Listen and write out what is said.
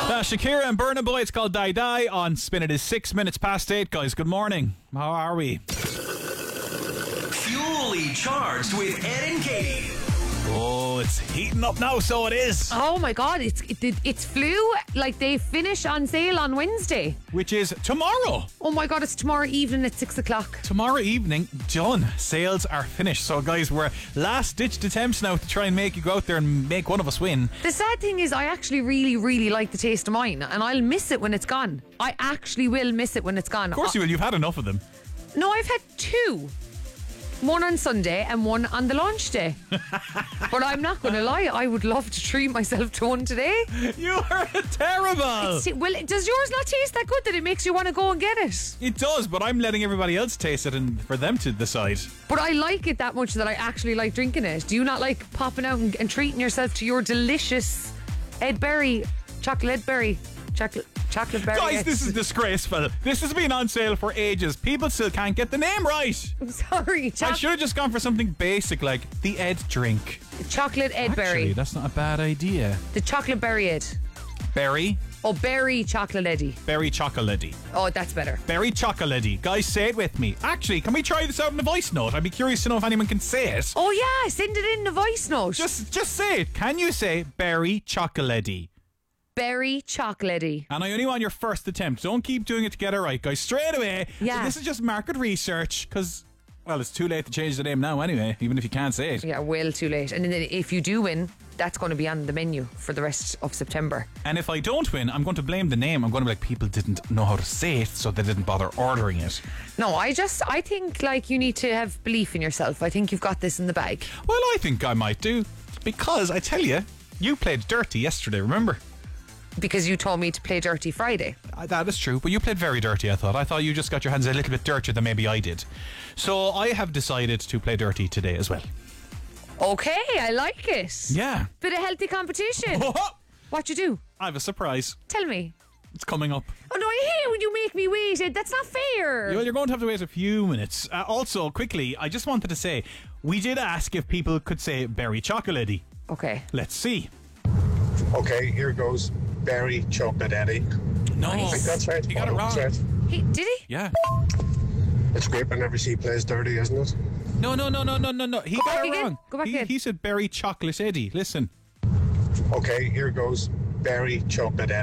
Shakira and Burna Boy, it's called Die Die on Spin. It is 6 minutes past 8, guys. Good morning. How are we? Fully charged with Ed and Katie. Oh, it's heating up now, so it is. Oh my God, it's Flu. Like, they finish on sale on Wednesday. Which is tomorrow. Oh my God, it's tomorrow evening at 6 o'clock. Tomorrow evening, done. Sales are finished. So, guys, we're last-ditched attempts now to try and make you go out there and make one of us win. The sad thing is, I actually really, really like the taste of mine, and I'll miss it when it's gone. I actually will miss it when it's gone. Of course you will. You've had enough of them. No, I've had 2. One on Sunday and one on the launch day. But I'm not going to lie, I would love to treat myself to one today. You are terrible. Well, does yours not taste that good that it makes you want to go and get it? It does, but I'm letting everybody else taste it and for them to decide. But I like it that much that I actually like drinking it. Do you not like popping out and treating yourself to your delicious Ed Berry, chocolate berry? Guys, this is disgraceful. This has been on sale for ages. People still can't get the name right. I'm sorry. I should have just gone for something basic like the Ed drink. Chocolate Ed Actually, Berry. that's not a bad idea. The chocolate berry Ed. Berry. Oh, berry chocolate Eddie. Berry chocolatey. Oh, that's better. Berry chocolatey. Guys, say it with me. Actually, can we try this out in a voice note? I'd be curious to know if anyone can say it. Oh yeah, send it in the voice note. Just say it. Can you say berry chocolatey? Berry chocolatey. And I only want your first attempt. Don't keep doing it to get it right, guys. Straight away. Yeah. This is just market research because, well, it's too late to change the name now anyway, even if you can't say it. Yeah, well too late. And then if you do win, that's going to be on the menu for the rest of September. And if I don't win, I'm going to blame the name. I'm going to be like, people didn't know how to say it, so they didn't bother ordering it. No, I think like you need to have belief in yourself. I think you've got this in the bag. Well, I think I might do. Because I tell you played dirty yesterday, remember? Because you told me to play Dirty Friday. That is true, but you played very dirty, I thought. I thought you just got your hands a little bit dirtier than maybe I did. So I have decided to play dirty today as well. Okay, I like it. Yeah. Bit of healthy competition. What you do? I have a surprise. Tell me. It's coming up. Oh no, I hate when you make me wait. Ed. That's not fair. Well, you're going to have to wait a few minutes. Also, quickly, I just wanted to say, we did ask if people could say berry chocolatey. Okay. Let's see. Okay, here goes berry chocolate Eddie. No, I think that's right. He got it wrong. That's right. Did he? Yeah. It's great whenever she plays dirty, isn't it? No. He got it again. wrong. Go back again. He said berry chocolate Eddie. Listen. Okay, here goes berry chocolate Eddie.